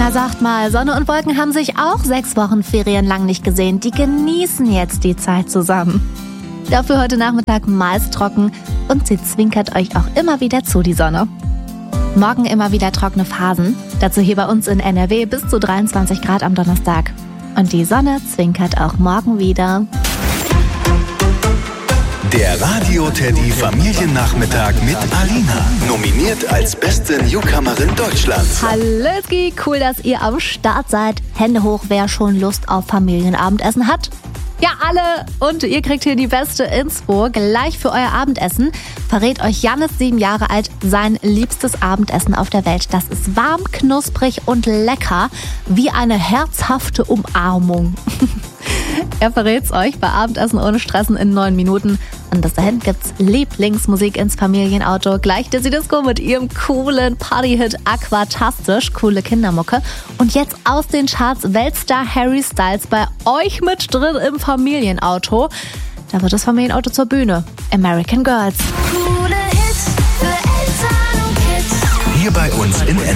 Na sagt mal, Sonne und Wolken haben sich auch 6 Wochen Ferien lang nicht gesehen. Die genießen jetzt die Zeit zusammen. Dafür heute Nachmittag meist trocken und sie zwinkert euch auch immer wieder zu, die Sonne. Morgen immer wieder trockene Phasen. Dazu hier bei uns in NRW bis zu 23 Grad am Donnerstag. Und die Sonne zwinkert auch morgen wieder. Der Radio-Teddy Familiennachmittag mit Alina. Nominiert als beste Newcomerin Deutschlands. Hallöski, cool, dass ihr am Start seid. Hände hoch, wer schon Lust auf Familienabendessen hat. Ja, alle. Und ihr kriegt hier die beste Inspo. Gleich für euer Abendessen verrät euch Jannis, 7 Jahre alt, sein liebstes Abendessen auf der Welt. Das ist warm, knusprig und lecker, wie eine herzhafte Umarmung. Er verrät's euch bei Abendessen ohne Stressen in 9 Minuten. Und bis dahin gibt's Lieblingsmusik ins Familienauto. Gleich Dizzy Disco mit ihrem coolen Partyhit Aquatastisch. Coole Kindermucke. Und jetzt aus den Charts Weltstar Harry Styles bei euch mit drin im Familienauto. Da wird das Familienauto zur Bühne. American Girls. Coole Hits für Eltern und Kids. Hier bei uns in